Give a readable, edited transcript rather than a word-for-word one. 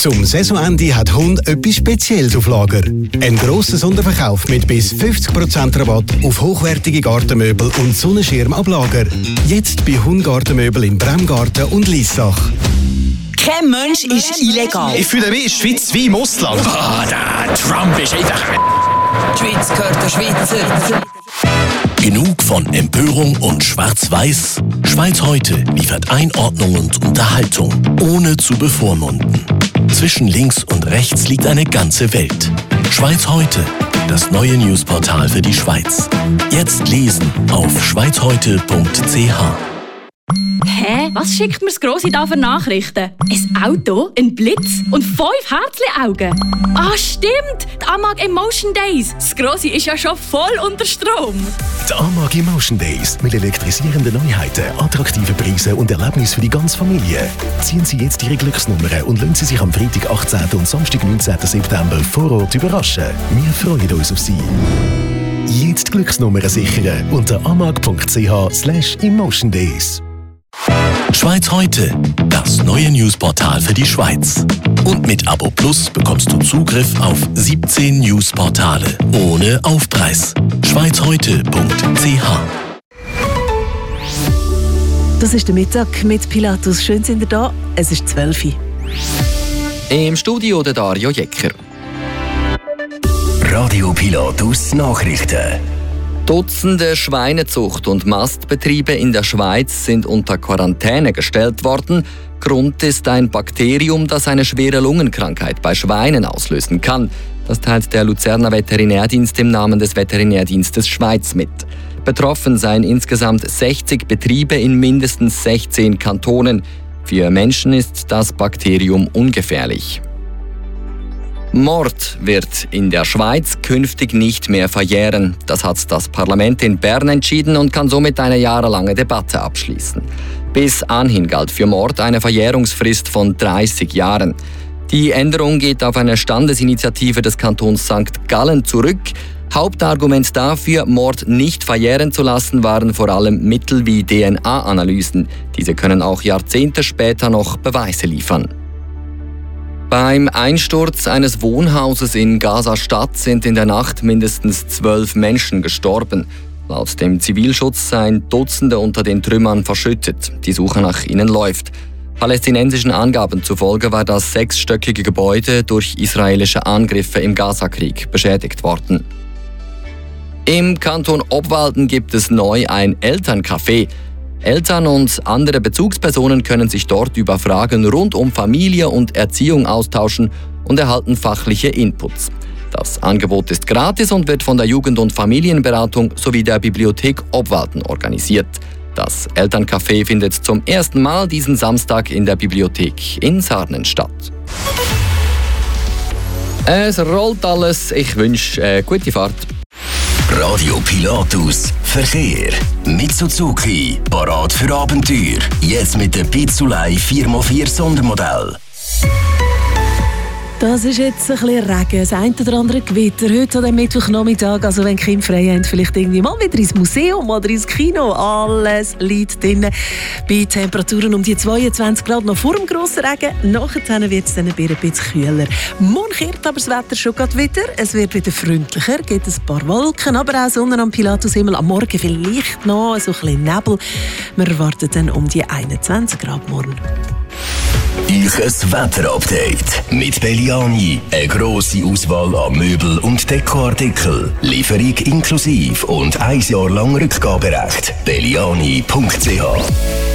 Zum Saisonende hat Hund etwas Spezielles auf Lager. Ein grosser Sonderverkauf mit bis 50% Rabatt auf hochwertige Gartenmöbel und Sonnenschirm ab Lager. Jetzt bei Hund-Gartenmöbel in Bremgarten und Liessach. Kein Mensch ist illegal. Ich fühle mich in der Schweiz wie im Ausland. Der Trump ist einfach... Die Schweiz gehört der Schweizer. Genug von Empörung und Schwarz-Weiß? Schweiz heute liefert Einordnung und Unterhaltung, ohne zu bevormunden. Zwischen links und rechts liegt eine ganze Welt. Schweiz heute, das neue Newsportal für die Schweiz. Jetzt lesen auf schweizheute.ch. Hä? Was schickt mir das Grosse da für Nachrichten? Ein Auto, ein Blitz und 5 Herzli-Augen. Ah, stimmt! Die AMAG Emotion Days. Das Grosse ist ja schon voll unter Strom. Die AMAG Emotion Days mit elektrisierenden Neuheiten, attraktiven Preisen und Erlebnissen für die ganze Familie. Ziehen Sie jetzt Ihre Glücksnummern und lassen Sie sich am Freitag 18. und Samstag 19. September vor Ort überraschen. Wir freuen uns auf Sie. Jetzt Glücksnummern sichern unter amag.ch/emotiondays. Schweiz heute, das neue Newsportal für die Schweiz. Und mit Abo Plus bekommst du Zugriff auf 17 Newsportale ohne Aufpreis. schweizheute.ch. Das ist der Mittag mit Pilatus. Schön sind ihr da. Es ist 12 Uhr. Im Studio der Dario Jecker. Radio Pilatus Nachrichten. Dutzende Schweinezucht- und Mastbetriebe in der Schweiz sind unter Quarantäne gestellt worden. Grund ist ein Bakterium, das eine schwere Lungenkrankheit bei Schweinen auslösen kann. Das teilt der Luzerner Veterinärdienst im Namen des Veterinärdienstes Schweiz mit. Betroffen seien insgesamt 60 Betriebe in mindestens 16 Kantonen. Für Menschen ist das Bakterium ungefährlich. Mord wird in der Schweiz künftig nicht mehr verjähren. Das hat das Parlament in Bern entschieden und kann somit eine jahrelange Debatte abschließen. Bis anhin galt für Mord eine Verjährungsfrist von 30 Jahren. Die Änderung geht auf eine Standesinitiative des Kantons St. Gallen zurück. Hauptargument dafür, Mord nicht verjähren zu lassen, waren vor allem Mittel wie DNA-Analysen. Diese können auch Jahrzehnte später noch Beweise liefern. Beim Einsturz eines Wohnhauses in Gaza-Stadt sind in der Nacht mindestens 12 Menschen gestorben. Laut dem Zivilschutz seien Dutzende unter den Trümmern verschüttet. Die Suche nach ihnen läuft. Palästinensischen Angaben zufolge war das 6-stöckige Gebäude durch israelische Angriffe im Gazakrieg beschädigt worden. Im Kanton Obwalden gibt es neu ein Elterncafé. Eltern und andere Bezugspersonen können sich dort über Fragen rund um Familie und Erziehung austauschen und erhalten fachliche Inputs. Das Angebot ist gratis und wird von der Jugend- und Familienberatung sowie der Bibliothek Obwalden organisiert. Das Elterncafé findet zum ersten Mal diesen Samstag in der Bibliothek in Sarnen statt. Es rollt alles. Ich wünsche gute Fahrt. Radio Pilatus Verkehr. Mit Suzuki. Parat für Abenteuer. Jetzt mit dem Pizzulei 4x4 Sondermodell. Das ist jetzt ein bisschen Regen, das eine oder andere Gewitter. Heute am Mittwochnachmittag, also wenn Kinder frei haben, vielleicht irgendwie mal wieder ins Museum oder ins Kino. Alles liegt drin. Bei Temperaturen um die 22 Grad noch vor dem grossen Regen. Nachher wird es dann ein bisschen kühler. Morgen kehrt aber das Wetter schon wieder. Es wird wieder freundlicher, gibt ein paar Wolken, aber auch Sonne am Pilatushimmel. Am Morgen vielleicht noch so ein bisschen Nebel. Wir erwarten dann um die 21 Grad morgen. Ich ein Wetterupdate mit Belliani. Eine grosse Auswahl an Möbel- und Dekoartikel. Lieferung inklusive und 1 Jahr lang Rückgaberecht. Belliani.ch